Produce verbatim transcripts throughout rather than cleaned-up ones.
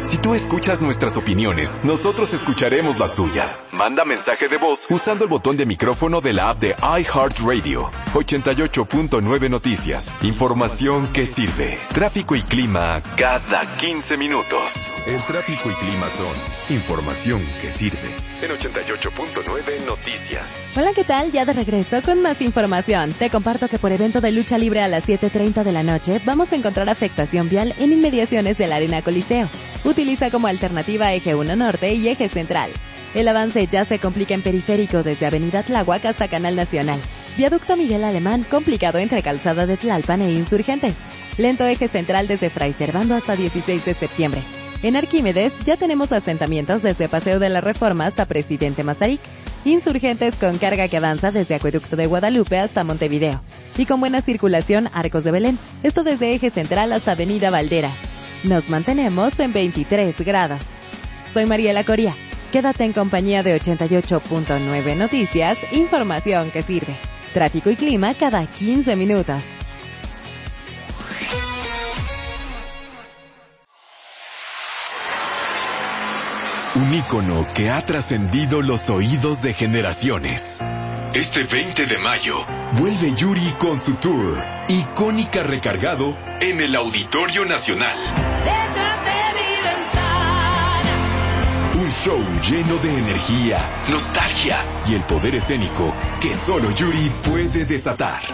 Si tú escuchas nuestras opiniones, nosotros escucharemos las tuyas. Manda mensaje de voz usando el botón de micrófono de la app de iHeartRadio. ochenta y ocho punto nueve Noticias. Información que sirve. Tráfico y clima cada quince minutos. El tráfico y clima son información que sirve. En ochenta y ocho punto nueve Noticias. Hola, ¿qué tal? Ya de regreso con más información. Te comparto que por evento de lucha libre a las siete treinta de la noche vamos a encontrar afectación vial en inmediaciones de la Arena Coliseo. Utiliza como alternativa Eje uno Norte y Eje Central. El avance ya se complica en periférico desde Avenida Tláhuac hasta Canal Nacional. Viaducto Miguel Alemán complicado entre Calzada de Tlalpan e Insurgentes. Lento Eje Central desde Fray Servando hasta dieciséis de septiembre. En Arquímedes ya tenemos asentamientos desde Paseo de la Reforma hasta Presidente Mazarik. Insurgentes con carga que avanza desde Acueducto de Guadalupe hasta Montevideo. Y con buena circulación Arcos de Belén. Esto desde Eje Central hasta Avenida Valderas. Nos mantenemos en veintitrés grados. Soy Mariela Coria. Quédate en compañía de ochenta y ocho punto nueve Noticias, información que sirve. Tráfico y clima cada quince minutos. Un ícono que ha trascendido los oídos de generaciones. Este veinte de mayo, vuelve Yuri con su tour, Icónica Recargado, en el Auditorio Nacional. Detrás de mi ventana. Un show lleno de energía, nostalgia y el poder escénico que solo Yuri puede desatar.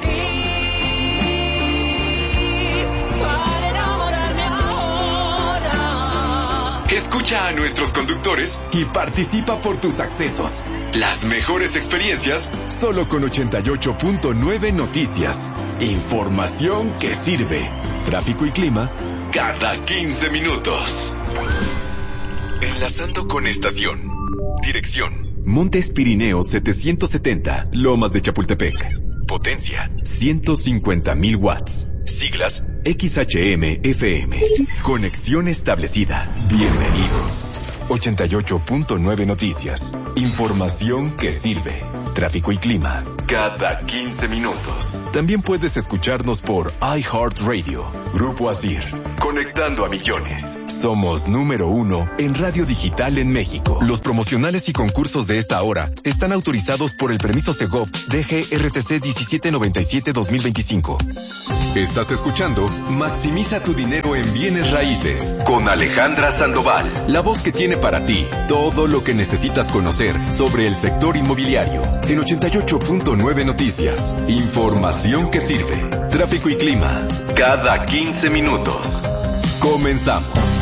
Escucha a nuestros conductores y participa por tus accesos. Las mejores experiencias solo con ochenta y ocho punto nueve Noticias. Información que sirve. Tráfico y clima cada quince minutos. Enlazando con estación. Dirección: Montes Pirineos setecientos setenta, Lomas de Chapultepec. Potencia: ciento cincuenta mil watts. Siglas: X H M F M. Conexión establecida. Bienvenido. ochenta y ocho punto nueve Noticias. Información que sirve. Tráfico y clima cada quince minutos. También puedes escucharnos por iHeartRadio. Grupo Asir. Conectando a millones. Somos número uno en radio digital en México. Los promocionales y concursos de esta hora están autorizados por el permiso Segov D G R T C diecisiete noventa y siete dos mil veinticinco. Estás escuchando Maximiza tu dinero en bienes raíces con Alejandra Sandoval, la voz que tiene para ti todo lo que necesitas conocer sobre el sector inmobiliario. En ochenta y ocho punto nueve Noticias. Información que sirve. Tráfico y clima cada quince minutos. Comenzamos.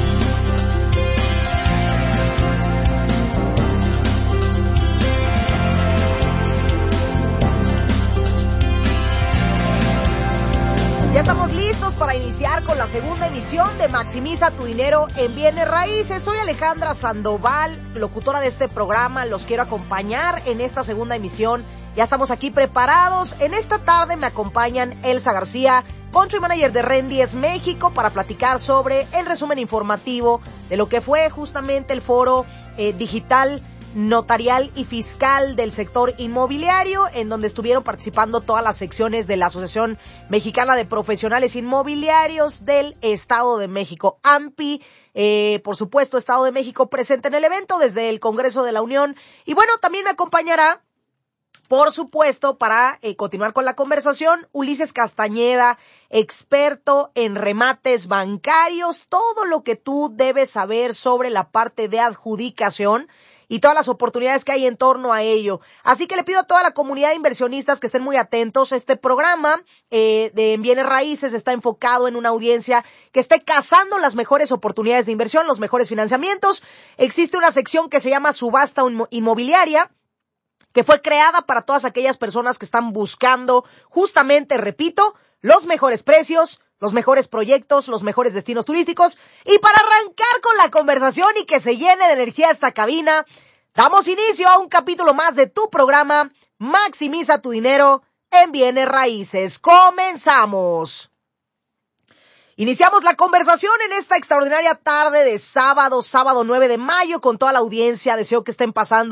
Ya estamos listos para iniciar con la segunda emisión de Maximiza tu dinero en bienes raíces. Soy Alejandra Sandoval, locutora de este programa. Los quiero acompañar en esta segunda emisión. Ya estamos aquí preparados. En esta tarde me acompañan Elsa García, Country Manager de Rendies México, para platicar sobre el resumen informativo de lo que fue justamente el foro eh, digital, notarial y fiscal del sector inmobiliario, en donde estuvieron participando todas las secciones de la Asociación Mexicana de Profesionales Inmobiliarios del Estado de México, A M P I. Eh, por supuesto, Estado de México presente en el evento desde el Congreso de la Unión. Y bueno, también me acompañará, por supuesto, para eh, continuar con la conversación, Ulises Castañeda, experto en remates bancarios, todo lo que tú debes saber sobre la parte de adjudicación y todas las oportunidades que hay en torno a ello. Así que le pido a toda la comunidad de inversionistas que estén muy atentos. Este programa eh, de bienes raíces está enfocado en una audiencia que esté cazando las mejores oportunidades de inversión, los mejores financiamientos. Existe una sección que se llama subasta inmobiliaria, que fue creada para todas aquellas personas que están buscando justamente, repito, los mejores precios, los mejores proyectos, los mejores destinos turísticos. Y para arrancar con la conversación y que se llene de energía esta cabina, damos inicio a un capítulo más de tu programa Maximiza tu dinero en bienes raíces. ¡Comenzamos! Iniciamos la conversación en esta extraordinaria tarde de sábado, sábado nueve de mayo, con toda la audiencia. Deseo que estén pasando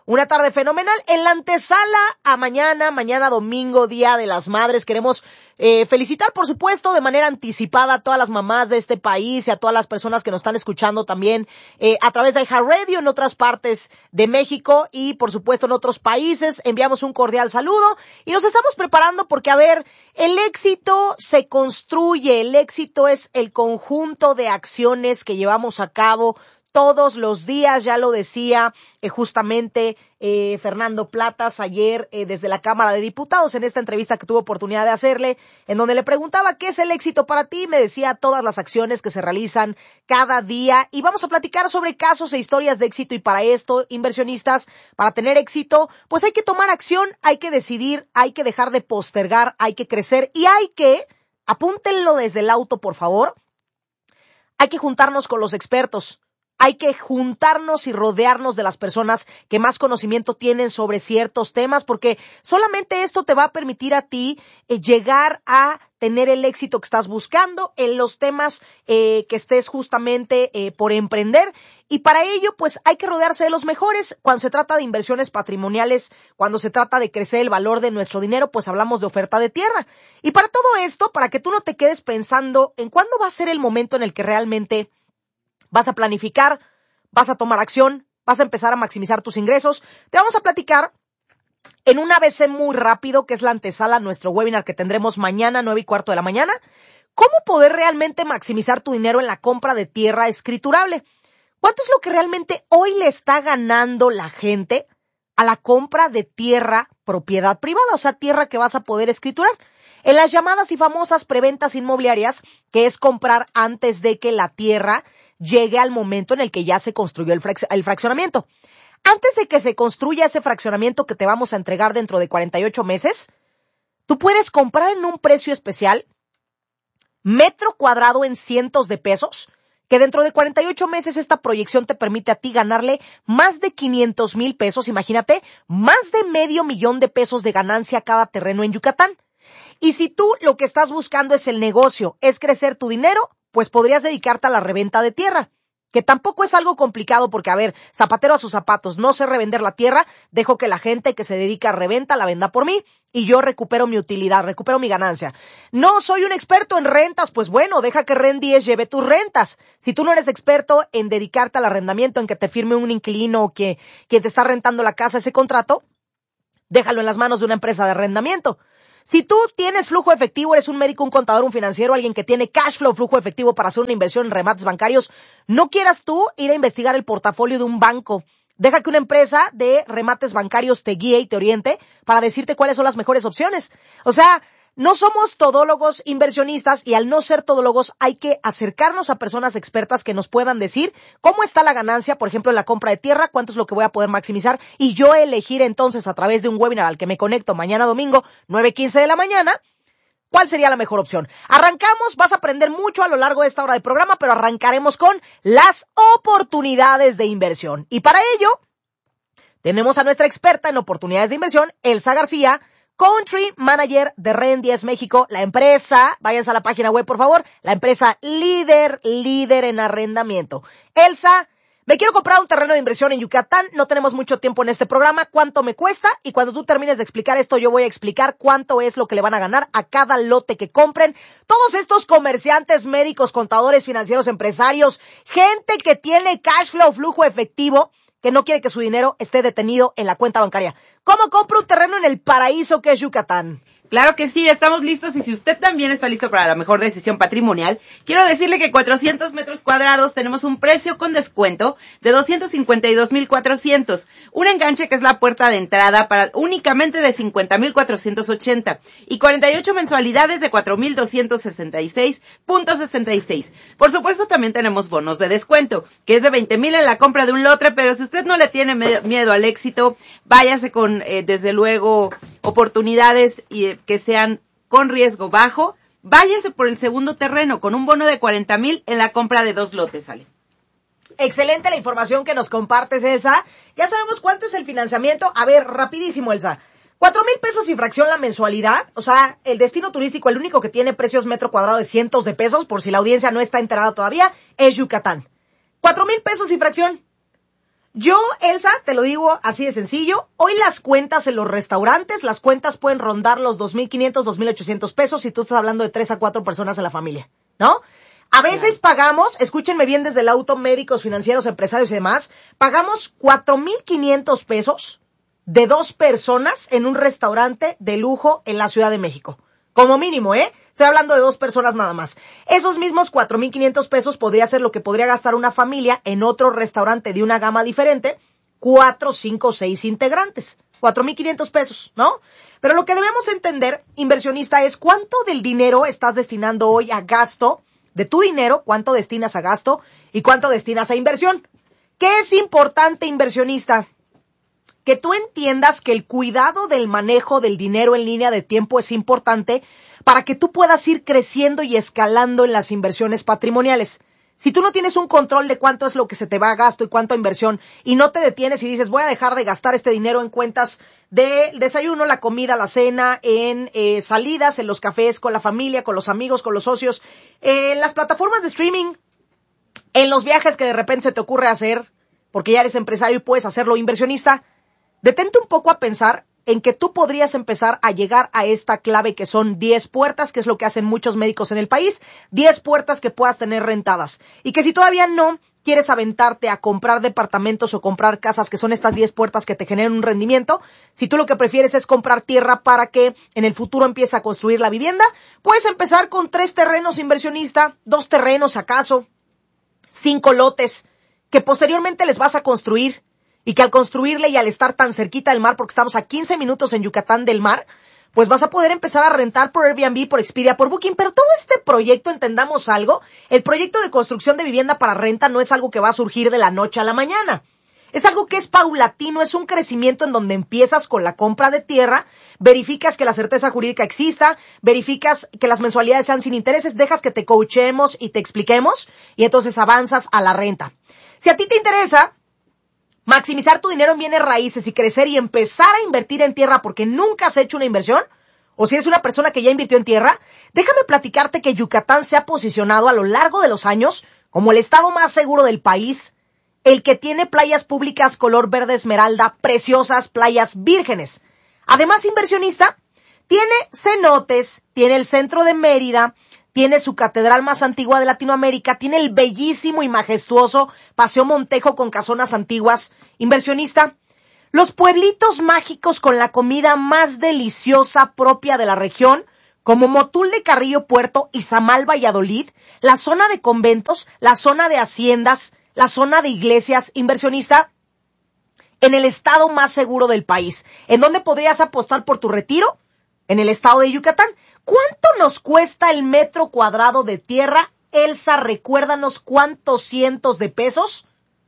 una tarde fenomenal. En la antesala a mañana, mañana domingo, Día de las Madres, queremos eh, felicitar, por supuesto, de manera anticipada a todas las mamás de este país y a todas las personas que nos están escuchando también eh, a través de iHeartRadio en otras partes de México y, por supuesto, en otros países. Enviamos un cordial saludo y nos estamos preparando porque, a ver, el éxito se construye, el éxito es el conjunto de acciones que llevamos a cabo todos los días, ya lo decía eh, justamente eh, Fernando Platas ayer eh, desde la Cámara de Diputados en esta entrevista que tuve oportunidad de hacerle, en donde le preguntaba qué es el éxito para ti, me decía todas las acciones que se realizan cada día y vamos a platicar sobre casos e historias de éxito y para esto, inversionistas, para tener éxito, pues hay que tomar acción, hay que decidir, hay que dejar de postergar, hay que crecer y hay que, apúntenlo desde el auto por favor, hay que juntarnos con los expertos. Hay que juntarnos y rodearnos de las personas que más conocimiento tienen sobre ciertos temas, porque solamente esto te va a permitir a ti eh, llegar a tener el éxito que estás buscando en los temas eh, que estés justamente eh, por emprender. Y para ello, pues hay que rodearse de los mejores. Cuando se trata de inversiones patrimoniales, cuando se trata de crecer el valor de nuestro dinero, pues hablamos de oferta de tierra. Y para todo esto, para que tú no te quedes pensando en cuándo va a ser el momento en el que realmente vas a planificar, vas a tomar acción, vas a empezar a maximizar tus ingresos. Te vamos a platicar en un A B C muy rápido, que es la antesala a nuestro webinar que tendremos mañana, nueve y cuarto de la mañana. ¿Cómo poder realmente maximizar tu dinero en la compra de tierra escriturable? ¿Cuánto es lo que realmente hoy le está ganando la gente a la compra de tierra propiedad privada? O sea, tierra que vas a poder escriturar. En las llamadas y famosas preventas inmobiliarias, que es comprar antes de que la tierra llegue al momento en el que ya se construyó el, frac- el fraccionamiento. Antes de que se construya ese fraccionamiento que te vamos a entregar dentro de cuarenta y ocho meses, tú puedes comprar en un precio especial, metro cuadrado en cientos de pesos, que dentro de cuarenta y ocho meses esta proyección te permite a ti ganarle más de quinientos mil pesos, imagínate, más de medio millón de pesos de ganancia a cada terreno en Yucatán. Y si tú lo que estás buscando es el negocio, es crecer tu dinero, pues podrías dedicarte a la reventa de tierra, que tampoco es algo complicado porque, a ver, zapatero a sus zapatos, no sé revender la tierra, dejo que la gente que se dedica a reventa la venda por mí y yo recupero mi utilidad, recupero mi ganancia. No soy un experto en rentas, pues bueno, deja que Ren diez lleve tus rentas. Si tú no eres experto en dedicarte al arrendamiento, en que te firme un inquilino o que, que te está rentando la casa ese contrato, déjalo en las manos de una empresa de arrendamiento. Si tú tienes flujo efectivo, eres un médico, un contador, un financiero, alguien que tiene cash flow, flujo efectivo para hacer una inversión en remates bancarios, no quieras tú ir a investigar el portafolio de un banco. Deja que una empresa de remates bancarios te guíe y te oriente para decirte cuáles son las mejores opciones. O sea, no somos todólogos inversionistas y al no ser todólogos hay que acercarnos a personas expertas que nos puedan decir cómo está la ganancia, por ejemplo, en la compra de tierra, cuánto es lo que voy a poder maximizar y yo elegir entonces a través de un webinar al que me conecto mañana domingo, nueve quince de la mañana, cuál sería la mejor opción. Arrancamos, vas a aprender mucho a lo largo de esta hora de programa, pero arrancaremos con las oportunidades de inversión. Y para ello, tenemos a nuestra experta en oportunidades de inversión, Elsa García, Country Manager de Ren diez México, la empresa, váyanse a la página web por favor, la empresa líder, líder en arrendamiento. Elsa, me quiero comprar un terreno de inversión en Yucatán, no tenemos mucho tiempo en este programa, ¿cuánto me cuesta? Y cuando tú termines de explicar esto, yo voy a explicar cuánto es lo que le van a ganar a cada lote que compren. Todos estos comerciantes, médicos, contadores, financieros, empresarios, gente que tiene cash flow, flujo efectivo, que no quiere que su dinero esté detenido en la cuenta bancaria. ¿Cómo compro un terreno en el paraíso que es Yucatán? Claro que sí, estamos listos y si usted también está listo para la mejor decisión patrimonial, quiero decirle que cuatrocientos metros cuadrados tenemos un precio con descuento de doscientos cincuenta y dos mil cuatrocientos. Un enganche que es la puerta de entrada para únicamente de cincuenta mil cuatrocientos ochenta y cuarenta y ocho mensualidades de cuatro mil doscientos sesenta y seis punto sesenta y seis. Por supuesto también tenemos bonos de descuento, que es de veinte mil en la compra de un lote, pero si usted no le tiene miedo al éxito, váyase con, eh, desde luego, oportunidades y eh, que sean con riesgo bajo, váyase por el segundo terreno con un bono de cuarenta mil en la compra de dos lotes, ¿sale? Excelente la información que nos compartes, Elsa. Ya sabemos cuánto es el financiamiento. A ver, rapidísimo, Elsa. Cuatro mil pesos y fracción la mensualidad. O sea, el destino turístico, el único que tiene precios metro cuadrado de cientos de pesos, por si la audiencia no está enterada todavía, es Yucatán. Cuatro mil pesos y fracción. Yo, Elsa, te lo digo así de sencillo, hoy las cuentas en los restaurantes, las cuentas pueden rondar los dos mil quinientos, dos mil ochocientos pesos si tú estás hablando de tres a cuatro personas en la familia, ¿no? A veces pagamos, escúchenme bien desde el auto, médicos, financieros, empresarios y demás, pagamos cuatro mil quinientos pesos de dos personas en un restaurante de lujo en la Ciudad de México. Como mínimo, ¿eh? Estoy hablando de dos personas nada más. Esos mismos cuatro mil quinientos pesos podría ser lo que podría gastar una familia en otro restaurante de una gama diferente, cuatro, cinco, seis integrantes. cuatro mil quinientos pesos, ¿no? Pero lo que debemos entender, inversionista, es cuánto del dinero estás destinando hoy a gasto, de tu dinero, cuánto destinas a gasto y cuánto destinas a inversión. ¿Qué es importante, inversionista? Que tú entiendas que el cuidado del manejo del dinero en línea de tiempo es importante para que tú puedas ir creciendo y escalando en las inversiones patrimoniales. Si tú no tienes un control de cuánto es lo que se te va a gasto y cuánto a inversión, y no te detienes y dices, voy a dejar de gastar este dinero en cuentas del desayuno, la comida, la cena, en eh, salidas, en los cafés, con la familia, con los amigos, con los socios, en las plataformas de streaming, en los viajes que de repente se te ocurre hacer, porque ya eres empresario y puedes hacerlo, inversionista, detente un poco a pensar en que tú podrías empezar a llegar a esta clave que son diez puertas, que es lo que hacen muchos médicos en el país, diez puertas que puedas tener rentadas. Y que si todavía no quieres aventarte a comprar departamentos o comprar casas, que son estas diez puertas que te generan un rendimiento, si tú lo que prefieres es comprar tierra para que en el futuro empiece a construir la vivienda, puedes empezar con tres terrenos, inversionista, dos terrenos acaso, cinco lotes, que posteriormente les vas a construir. Y que al construirle y al estar tan cerquita del mar, porque estamos a quince minutos en Yucatán del mar, pues vas a poder empezar a rentar por Airbnb, por Expedia, por Booking. Pero todo este proyecto, entendamos algo, el proyecto de construcción de vivienda para renta no es algo que va a surgir de la noche a la mañana. Es algo que es paulatino, es un crecimiento en donde empiezas con la compra de tierra, verificas que la certeza jurídica exista, verificas que las mensualidades sean sin intereses, dejas que te coachemos y te expliquemos, y entonces avanzas a la renta. Si a ti te interesa maximizar tu dinero en bienes raíces y crecer y empezar a invertir en tierra porque nunca has hecho una inversión, o si eres una persona que ya invirtió en tierra, déjame platicarte que Yucatán se ha posicionado a lo largo de los años como el estado más seguro del país, el que tiene playas públicas color verde esmeralda, preciosas playas vírgenes. Además, inversionista, tiene cenotes, tiene el centro de Mérida, tiene su catedral más antigua de Latinoamérica, tiene el bellísimo y majestuoso Paseo Montejo con casonas antiguas. Inversionista, los pueblitos mágicos con la comida más deliciosa propia de la región, como Motul de Carrillo Puerto, Izamal Valladolid, la zona de conventos, la zona de haciendas, la zona de iglesias. Inversionista, en el estado más seguro del país. ¿En dónde podrías apostar por tu retiro? En el estado de Yucatán. ¿Cuánto nos cuesta el metro cuadrado de tierra? Elsa, recuérdanos cuántos cientos de pesos.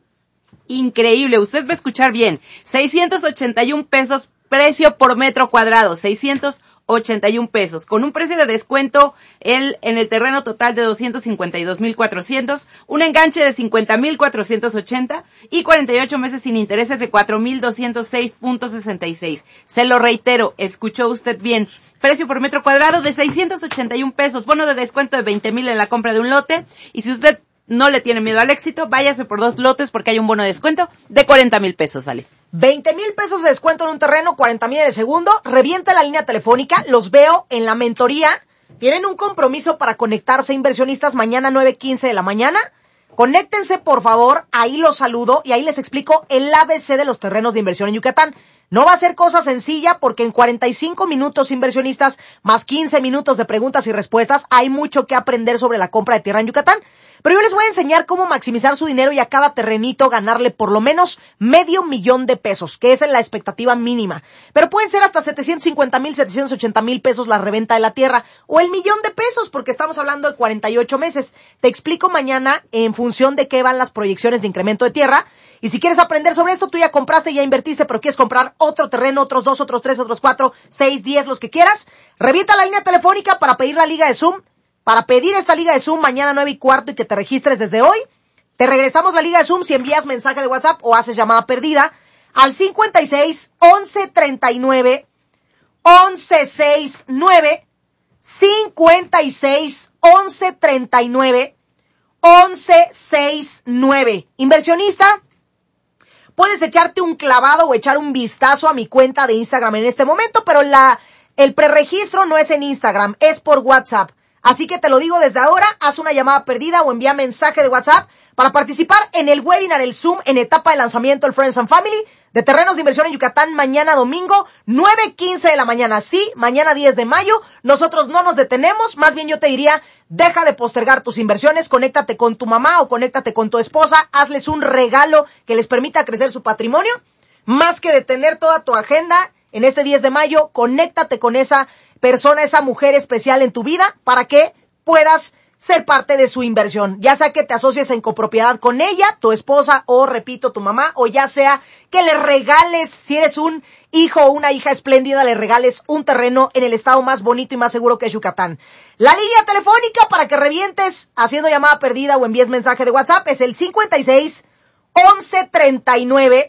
Increíble, usted va a escuchar bien. seiscientos ochenta y un pesos precio por metro cuadrado, seiscientos ochenta y un pesos, con un precio de descuento el, en el terreno total de doscientos cincuenta y dos mil cuatrocientos, un enganche de cincuenta mil cuatrocientos ochenta y cuarenta y ocho meses sin intereses de cuatro mil doscientos seis punto sesenta y seis. Se lo reitero, escuchó usted bien. Precio por metro cuadrado de seiscientos ochenta y un pesos, bono de descuento de veinte mil en la compra de un lote, y si usted no le tiene miedo al éxito, váyase por dos lotes porque hay un bono de descuento de cuarenta mil pesos, sale. veinte mil pesos de descuento en un terreno, cuarenta mil en el segundo, revienta la línea telefónica, los veo en la mentoría, tienen un compromiso para conectarse, inversionistas, mañana nueve quince de la mañana, conéctense por favor, ahí los saludo y ahí les explico el A B C de los terrenos de inversión en Yucatán. No va a ser cosa sencilla porque en cuarenta y cinco minutos, inversionistas, más quince minutos de preguntas y respuestas, hay mucho que aprender sobre la compra de tierra en Yucatán. Pero yo les voy a enseñar cómo maximizar su dinero y a cada terrenito ganarle por lo menos medio millón de pesos, que esa es la expectativa mínima. Pero pueden ser hasta setecientos cincuenta mil, setecientos ochenta mil pesos la reventa de la tierra, o el millón de pesos, porque estamos hablando de cuarenta y ocho meses. Te explico mañana en función de qué van las proyecciones de incremento de tierra. Y si quieres aprender sobre esto, tú ya compraste, ya invertiste, pero quieres comprar otro terreno, otros dos, otros tres, otros cuatro, seis, diez, los que quieras, revienta la línea telefónica para pedir la liga de Zoom. Para pedir esta liga de Zoom mañana nueve y cuarto y que te registres desde hoy, te regresamos la liga de Zoom si envías mensaje de WhatsApp o haces llamada perdida al cincuenta y seis, once, treinta y nueve, once, sesenta y nueve, cincuenta y seis, once, treinta y nueve, once, sesenta y nueve. Inversionista, puedes echarte un clavado o echar un vistazo a mi cuenta de Instagram en este momento, pero la el preregistro no es en Instagram, es por WhatsApp. Así que te lo digo desde ahora, haz una llamada perdida o envía mensaje de WhatsApp para participar en el webinar, el Zoom, en etapa de lanzamiento, el Friends and Family, de terrenos de inversión en Yucatán, mañana domingo, nueve quince de la mañana. Sí, mañana diez de mayo, nosotros no nos detenemos, más bien yo te diría, deja de postergar tus inversiones, conéctate con tu mamá o conéctate con tu esposa, hazles un regalo que les permita crecer su patrimonio, más que detener toda tu agenda. En este diez de mayo, conéctate con esa persona, esa mujer especial en tu vida, para que puedas ser parte de su inversión. Ya sea que te asocies en copropiedad con ella, tu esposa, o repito, tu mamá, o ya sea que le regales, si eres un hijo o una hija espléndida, le regales un terreno en el estado más bonito y más seguro que es Yucatán. La línea telefónica para que revientes haciendo llamada perdida o envíes mensaje de WhatsApp es el cincuenta y seis, once treinta y nueve,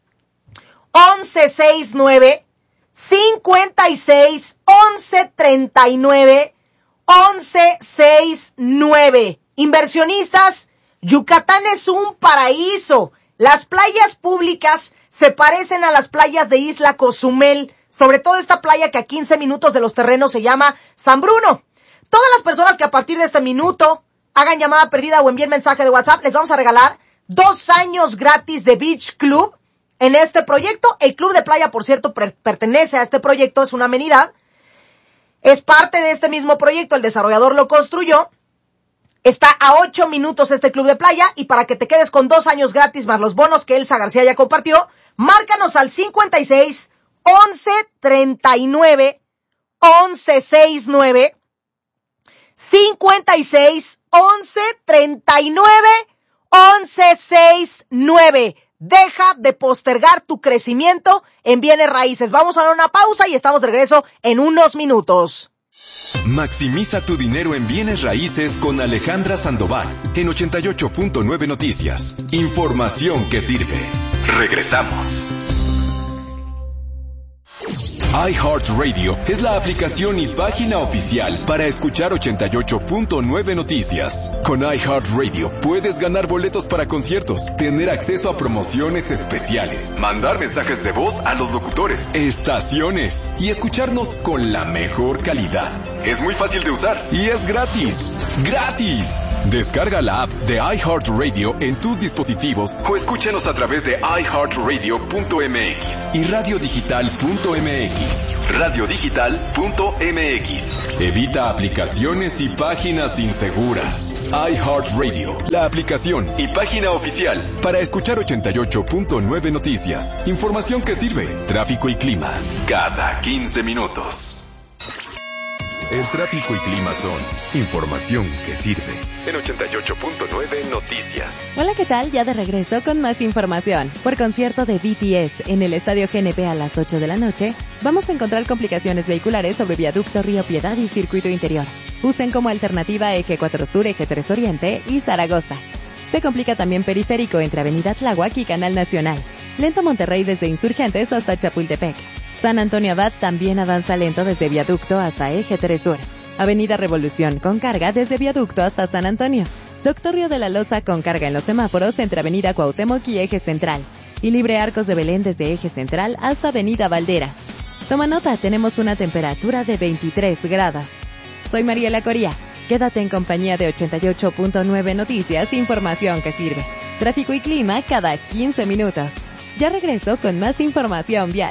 once sesenta y nueve, cincuenta y seis, once treinta y nueve, once sesenta y nueve. Inversionistas, Yucatán es un paraíso. Las playas públicas se parecen a las playas de Isla Cozumel, sobre todo esta playa que a quince minutos de los terrenos se llama San Bruno. Todas las personas que a partir de este minuto hagan llamada perdida o envíen mensaje de WhatsApp, les vamos a regalar dos años gratis de Beach Club en este proyecto. El club de playa, por cierto, per- pertenece a este proyecto, es una amenidad. Es parte de este mismo proyecto, el desarrollador lo construyó. Está a ocho minutos este club de playa, y para que te quedes con dos años gratis más los bonos que Elsa García ya compartió, márcanos al cincuenta y seis, once treinta y nueve, once sesenta y nueve, cincuenta y seis, once treinta y nueve, once sesenta y nueve. Deja de postergar tu crecimiento en bienes raíces. Vamos a dar una pausa y estamos de regreso en unos minutos. Maximiza tu dinero en bienes raíces con Alejandra Sandoval en ochenta y ocho punto nueve Noticias. Información que sirve. Regresamos. iHeartRadio es la aplicación y página oficial para escuchar ochenta y ocho punto nueve Noticias. Con iHeartRadio puedes ganar boletos para conciertos, tener acceso a promociones especiales, mandar mensajes de voz a los locutores, estaciones y escucharnos con la mejor calidad. Es muy fácil de usar y es gratis. ¡Gratis! Descarga la app de iHeartRadio en tus dispositivos o escúchanos a través de i heart radio punto m x y radio digital punto m x. radio digital punto m x. Evita aplicaciones y páginas inseguras. iHeartRadio, la aplicación y página oficial para escuchar ochenta y ocho punto nueve Noticias. Información que sirve. Tráfico y clima cada quince minutos. El tráfico y clima son información que sirve. En ochenta y ocho punto nueve Noticias. Hola, ¿qué tal? Ya de regreso con más información. Por concierto de B T S en el Estadio G N P a las ocho de la noche, vamos a encontrar complicaciones vehiculares sobre Viaducto Río Piedad y Circuito Interior. Usen como alternativa Eje cuatro Sur, Eje tres Oriente y Zaragoza. Se complica también Periférico entre Avenida Tláhuac y Canal Nacional. Lento Monterrey desde Insurgentes hasta Chapultepec. San Antonio Abad también avanza lento desde Viaducto hasta Eje tres Sur. Avenida Revolución con carga desde Viaducto hasta San Antonio. Doctor Río de la Loza con carga en los semáforos entre Avenida Cuauhtémoc y Eje Central. Y Libre Arcos de Belén desde Eje Central hasta Avenida Valderas. Toma nota, tenemos una temperatura de veintitrés grados. Soy Mariela Coria. Quédate en compañía de ochenta y ocho punto nueve Noticias, información que sirve. Tráfico y clima cada quince minutos. Ya regreso con más información vial.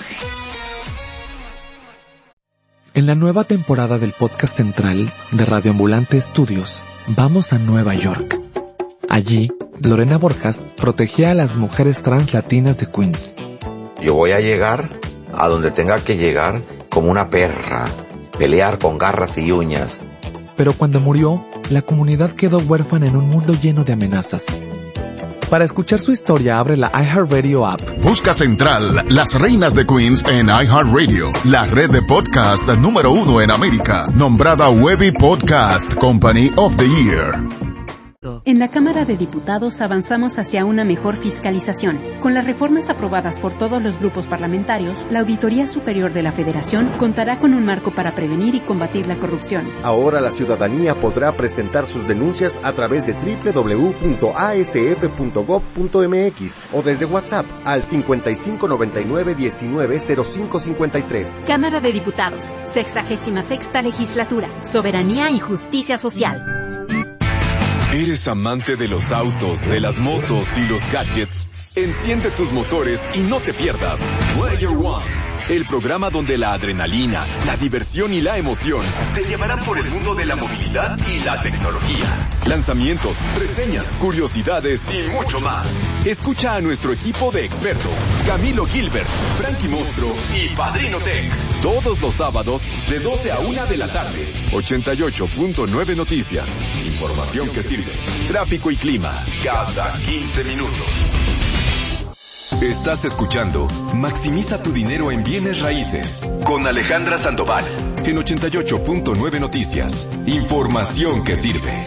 En la nueva temporada del podcast central de Radio Ambulante Estudios, vamos a Nueva York. Allí, Lorena Borjas protegía a las mujeres trans latinas de Queens. Yo voy a llegar a donde tenga que llegar como una perra, pelear con garras y uñas. Pero cuando murió, la comunidad quedó huérfana en un mundo lleno de amenazas. Para escuchar su historia, abre la iHeartRadio app. Busca Central, las reinas de Queens en iHeartRadio, la red de podcast número uno en América, nombrada Webby Podcast Company of the Year. México. En la Cámara de Diputados avanzamos hacia una mejor fiscalización. Con las reformas aprobadas por todos los grupos parlamentarios, la Auditoría Superior de la Federación contará con un marco para prevenir y combatir la corrupción. Ahora la ciudadanía podrá presentar sus denuncias a través de doble u doble u doble u punto a s f punto gob punto m x o desde WhatsApp al cincuenta y cinco noventa y nueve diecinueve cero cinco cincuenta y tres. Cámara de Diputados, sexagésima sexta Legislatura, Soberanía y Justicia Social. ¿Eres amante de los autos, de las motos y los gadgets? Enciende tus motores y no te pierdas Player One, el programa donde la adrenalina, la diversión y la emoción te llevarán por el mundo de la movilidad y la tecnología. Lanzamientos, reseñas, curiosidades y mucho más. Escucha a nuestro equipo de expertos, Camilo Gilbert, Frankie Monstruo y Padrino Tech, todos los sábados de doce a una de la tarde. ochenta y ocho punto nueve Noticias. Información que sirve. Tráfico y clima cada quince minutos. Estás escuchando Maximiza tu dinero en bienes raíces con Alejandra Sandoval en ochenta y ocho punto nueve Noticias. Información que sirve.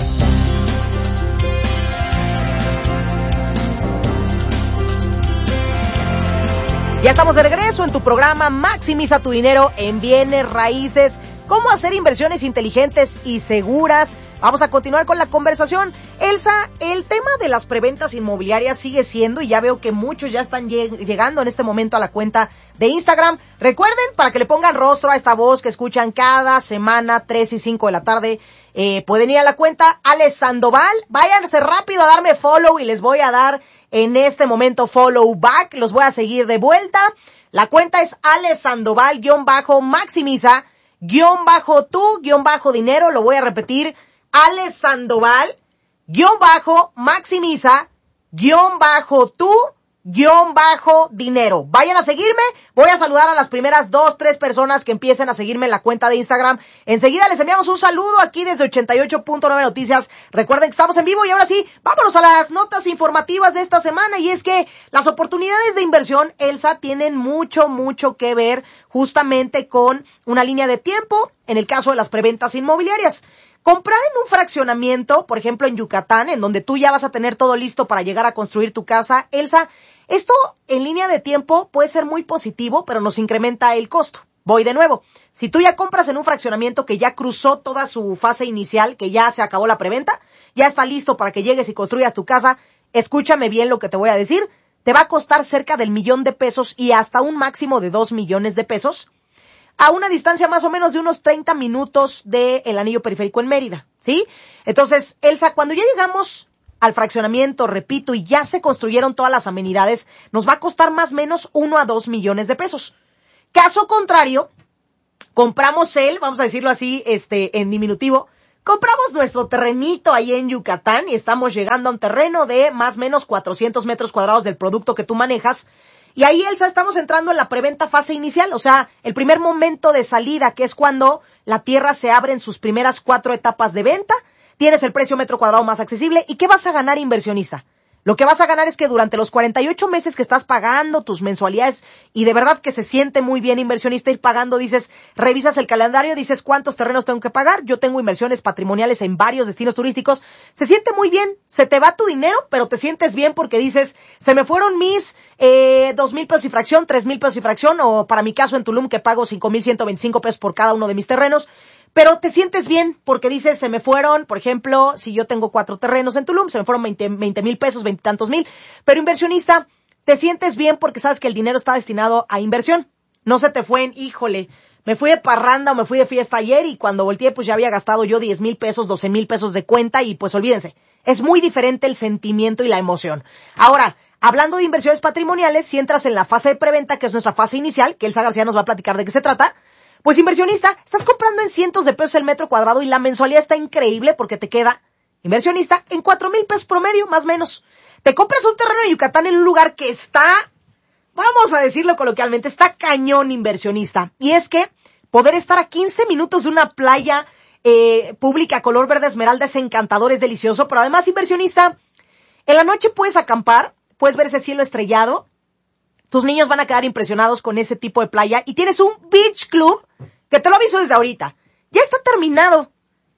Ya estamos de regreso en tu programa Maximiza tu dinero en bienes raíces. ¿Cómo hacer inversiones inteligentes y seguras? Vamos a continuar con la conversación. Elsa, el tema de las preventas inmobiliarias sigue siendo, y ya veo que muchos ya están lleg- llegando en este momento a la cuenta de Instagram. Recuerden, para que le pongan rostro a esta voz que escuchan cada semana, tres y cinco de la tarde, eh, pueden ir a la cuenta Ale Sandoval. Váyanse rápido a darme follow y les voy a dar en este momento follow back. Los voy a seguir de vuelta. La cuenta es Ale Sandoval, guión bajo, maximiza, guión bajo tú, guión bajo dinero. Lo voy a repetir. Ale Sandoval, guión bajo, maximiza, guión bajo tú, guión bajo dinero. Vayan a seguirme. Voy a saludar a las primeras dos, tres personas que empiecen a seguirme en la cuenta de Instagram. Enseguida les enviamos un saludo aquí desde ochenta y ocho punto nueve Noticias. Recuerden que estamos en vivo y ahora sí, vámonos a las notas informativas de esta semana. Y es que las oportunidades de inversión, Elsa, tienen mucho, mucho que ver justamente con una línea de tiempo en el caso de las preventas inmobiliarias. Comprar en un fraccionamiento, por ejemplo en Yucatán, en donde tú ya vas a tener todo listo para llegar a construir tu casa, Elsa, esto en línea de tiempo puede ser muy positivo, pero nos incrementa el costo. Voy de nuevo. Si tú ya compras en un fraccionamiento que ya cruzó toda su fase inicial, que ya se acabó la preventa, ya está listo para que llegues y construyas tu casa, escúchame bien lo que te voy a decir, te va a costar cerca del millón de pesos y hasta un máximo de dos millones de pesos, a una distancia más o menos de unos treinta minutos del anillo periférico en Mérida, ¿sí? Entonces, Elsa, cuando ya llegamos al fraccionamiento, repito, y ya se construyeron todas las amenidades, nos va a costar más o menos uno a dos millones de pesos. Caso contrario, compramos el, vamos a decirlo así, este, en diminutivo, compramos nuestro terrenito ahí en Yucatán y estamos llegando a un terreno de más o menos cuatrocientos metros cuadrados del producto que tú manejas. Y ahí, Elsa, estamos entrando en la preventa fase inicial, o sea, el primer momento de salida, que es cuando la tierra se abre en sus primeras cuatro etapas de venta, tienes el precio metro cuadrado más accesible. ¿Y qué vas a ganar, inversionista? Lo que vas a ganar es que durante los cuarenta y ocho meses que estás pagando tus mensualidades, y de verdad que se siente muy bien, inversionista, ir pagando, dices, revisas el calendario, dices cuántos terrenos tengo que pagar, yo tengo inversiones patrimoniales en varios destinos turísticos, se siente muy bien, se te va tu dinero, pero te sientes bien porque dices, se me fueron mis eh, dos mil pesos y fracción, tres mil pesos y fracción, o para mi caso en Tulum que pago cinco mil ciento veinticinco pesos por cada uno de mis terrenos. Pero te sientes bien porque dices, se me fueron, por ejemplo, si yo tengo cuatro terrenos en Tulum, se me fueron veinte mil pesos, veintitantos mil. Pero inversionista, te sientes bien porque sabes que el dinero está destinado a inversión. No se te fue en, híjole, me fui de parranda o me fui de fiesta ayer y cuando volteé pues ya había gastado yo diez mil pesos, doce mil pesos de cuenta y pues olvídense. Es muy diferente el sentimiento y la emoción. Ahora, hablando de inversiones patrimoniales, si entras en la fase de preventa, que es nuestra fase inicial, que Elsa García nos va a platicar de qué se trata, pues inversionista, estás comprando en cientos de pesos el metro cuadrado y la mensualidad está increíble porque te queda, inversionista, en cuatro mil pesos promedio, más o menos. Te compras un terreno en Yucatán en un lugar que está, vamos a decirlo coloquialmente, está cañón, inversionista. Y es que poder estar a quince minutos de una playa eh, pública color verde esmeralda es encantador, es delicioso, pero además, inversionista, en la noche puedes acampar, puedes ver ese cielo estrellado. Tus niños van a quedar impresionados con ese tipo de playa y tienes un beach club que te lo aviso desde ahorita. Ya está terminado.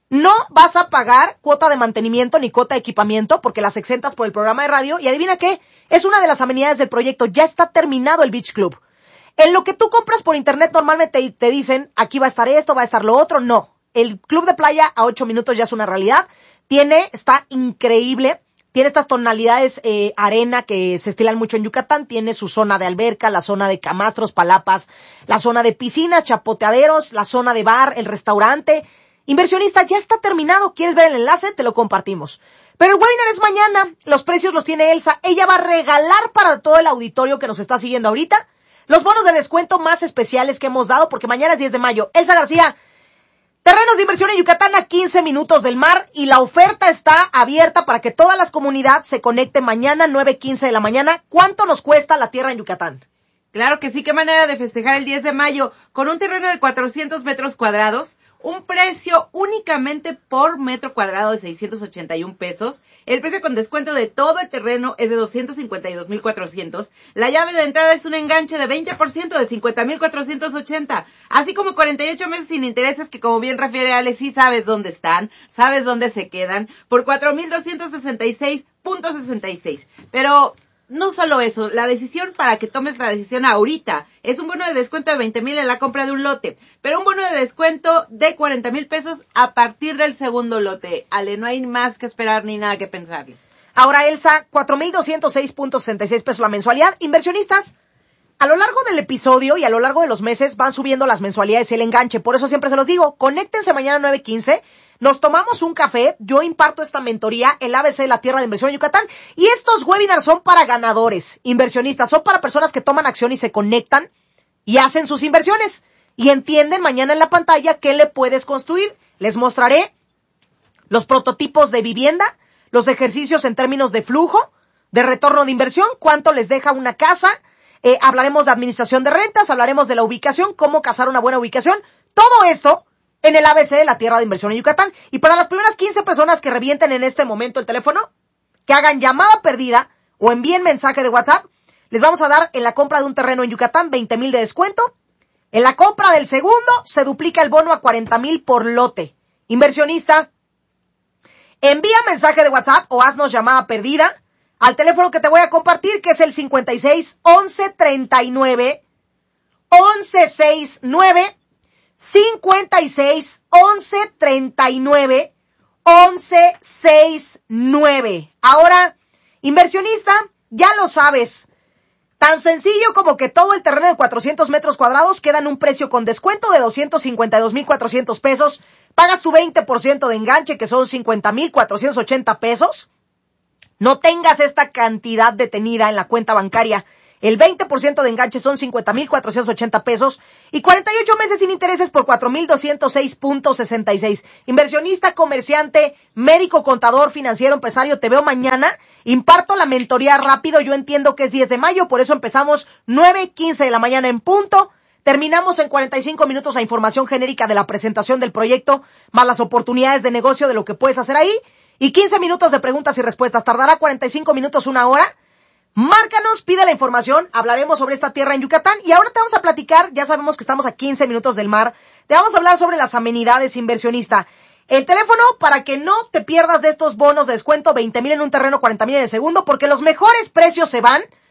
No vas a pagar cuota de mantenimiento ni cuota de equipamiento porque las exentas por el programa de radio. Y adivina qué, es una de las amenidades del proyecto. Ya está terminado el Beach Club. En lo que tú compras por internet normalmente te, te dicen, aquí va a estar esto, va a estar lo otro. No, el club de playa a ocho minutos ya es una realidad. Tiene, está increíble. Tiene estas tonalidades eh, arena que se estilan mucho en Yucatán. Tiene su zona de alberca, la zona de camastros, palapas, la zona de piscinas, chapoteaderos, la zona de bar, el restaurante. Inversionista, ya está terminado. ¿Quieres ver el enlace? Te lo compartimos. Pero el webinar es mañana. Los precios los tiene Elsa. Ella va a regalar para todo el auditorio que nos está siguiendo ahorita los bonos de descuento más especiales que hemos dado porque mañana es diez de mayo. Elsa García, terrenos de inversión en Yucatán a quince minutos del mar y la oferta está abierta para que toda la comunidad se conecte mañana nueve quince de la mañana. ¿Cuánto nos cuesta la tierra en Yucatán? Claro que sí, qué manera de festejar el diez de mayo con un terreno de cuatrocientos metros cuadrados, un precio únicamente por metro cuadrado de seiscientos ochenta y un pesos. El precio con descuento de todo el terreno es de doscientos cincuenta y dos mil cuatrocientos. La llave de entrada es un enganche de veinte por ciento de cincuenta mil cuatrocientos ochenta, así como cuarenta y ocho meses sin intereses que, como bien refiere Ale, sí sabes dónde están, sabes dónde se quedan, por cuatro mil doscientos sesenta y seis punto sesenta y seis. Pero no solo eso, la decisión para que tomes la decisión ahorita es un bono de descuento de veinte mil en la compra de un lote, pero un bono de descuento de cuarenta mil pesos a partir del segundo lote. Ale, no hay más que esperar ni nada que pensarle. Ahora, Elsa, cuatro mil doscientos seis punto sesenta y seis pesos la mensualidad. Inversionistas, a lo largo del episodio y a lo largo de los meses van subiendo las mensualidades y el enganche. Por eso siempre se los digo, conéctense mañana nueve quince. Nos tomamos un café, yo imparto esta mentoría, el A B C de la Tierra de Inversión en Yucatán, y estos webinars son para ganadores, inversionistas, son para personas que toman acción y se conectan y hacen sus inversiones, y entienden mañana en la pantalla qué le puedes construir. Les mostraré los prototipos de vivienda, los ejercicios en términos de flujo, de retorno de inversión, cuánto les deja una casa, eh, hablaremos de administración de rentas, hablaremos de la ubicación, cómo cazar una buena ubicación, todo esto en el A B C de la Tierra de Inversión en Yucatán. Y para las primeras quince personas que revienten en este momento el teléfono, que hagan llamada perdida o envíen mensaje de WhatsApp, les vamos a dar en la compra de un terreno en Yucatán veinte mil de descuento. En la compra del segundo se duplica el bono a cuarenta mil por lote. Inversionista, envía mensaje de WhatsApp o haznos llamada perdida al teléfono que te voy a compartir, que es el cincuenta y seis, once, treinta y nueve, once, sesenta y nueve, cincuenta y seis, once, treinta y nueve, once, sesenta y nueve. Ahora, inversionista, ya lo sabes. Tan sencillo como que todo el terreno de cuatrocientos metros cuadrados queda en un precio con descuento de doscientos cincuenta y dos mil cuatrocientos pesos. Pagas tu veinte por ciento de enganche, que son cincuenta mil cuatrocientos ochenta pesos. No tengas esta cantidad detenida en la cuenta bancaria. El veinte por ciento de enganche son cincuenta mil cuatrocientos ochenta pesos y cuarenta y ocho meses sin intereses por cuatro mil doscientos seis punto sesenta y seis. Inversionista, comerciante, médico, contador, financiero, empresario, te veo mañana. Imparto la mentoría rápido. Yo entiendo que es diez de mayo, por eso empezamos nueve quince de la mañana en punto. Terminamos en cuarenta y cinco minutos la información genérica de la presentación del proyecto, más las oportunidades de negocio de lo que puedes hacer ahí. Y quince minutos de preguntas y respuestas. Tardará cuarenta y cinco minutos, una hora. Márcanos, pide la información, hablaremos sobre esta tierra en Yucatán y ahora te vamos a platicar, ya sabemos que estamos a quince minutos del mar, te vamos a hablar sobre las amenidades, inversionista. El teléfono para que no te pierdas de estos bonos de descuento, veinte mil en un terreno, cuarenta mil en el segundo, porque los mejores precios se van